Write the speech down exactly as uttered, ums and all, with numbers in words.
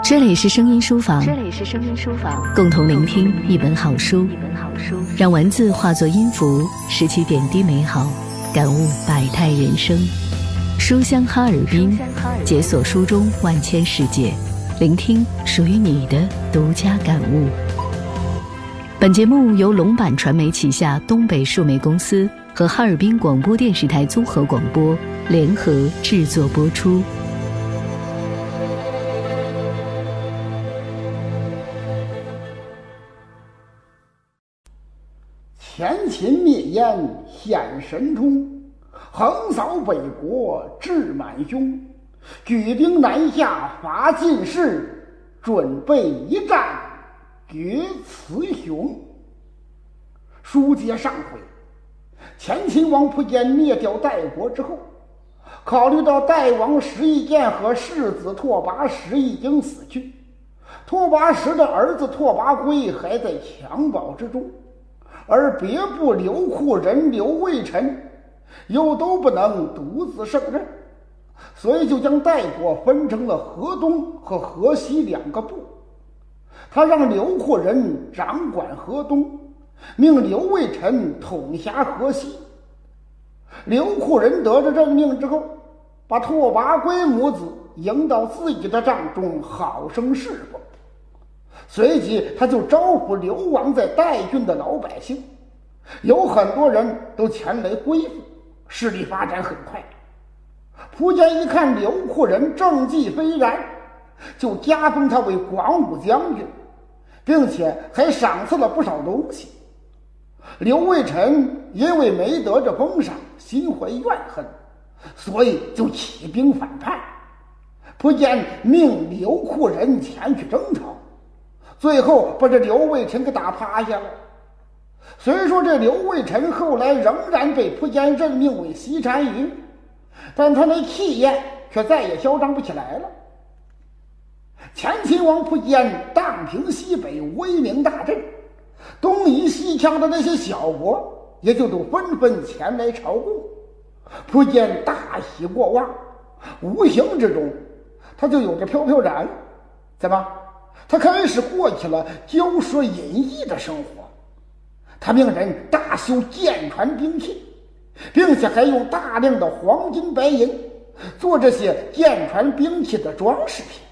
这里是声音书房， 这里是声音书房， 共同聆听一本好书， 一本好书， 让文字化作音符，拾起点滴美好，感悟百态人生。书香哈尔滨，解锁书中万千世界，聆听属于你的独家感悟。本节目由龙板传媒旗下东北数媒公司和哈尔滨广播电视台综合广播联合制作播出。 前秦灭燕显神通，横扫北国志满胸，举兵南下伐晋士，准备一战决雌雄。书接上回，前秦王苻坚灭掉代国之后，考虑到代王石义建和世子拓跋石已经死去，拓跋石的儿子拓跋圭还在襁褓之中，而别部刘库人刘卫辰又都不能独自胜任，所以就将代国分成了河东和河西两个部。他让刘库人掌管河东，命刘卫辰统辖河西。刘库人得着任命之后，把拓跋圭母子迎到自己的帐中，好生侍奉。随即他就招呼流亡在代郡的老百姓，有很多人都前来归附，势力发展很快。苻坚一看刘库人政绩斐然，就加封他为广武将军，并且还赏赐了不少东西。刘卫辰因为没得这封赏，心怀怨恨，所以就起兵反叛。苻坚命刘库人前去征讨，最后把这刘卫辰给打趴下了。虽说这刘卫辰后来仍然被苻坚任命为西单于，但他那气焰却再也嚣张不起来了。前秦王苻坚荡平西北，威名大振，东夷西羌的那些小国也就都纷纷前来朝贡。苻坚大喜过望，无形之中他就有着飘飘然，怎么他开始过起了骄奢淫逸的生活。他命人大修舰船兵器，并且还用大量的黄金白银做这些舰船兵器的装饰品。